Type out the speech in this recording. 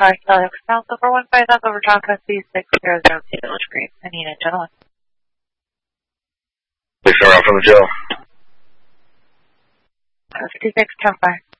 car, Celtic South, over 15 over Jonko C600 Village Green. I need a gentleman. Please turn around from the jail. 56, 10-5.